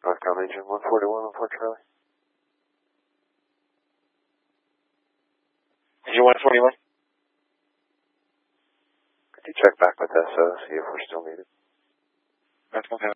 Northcom engine 141 on Fort Charlie. Engine 141. Could you check back with SO, see if we're still needed? Northcom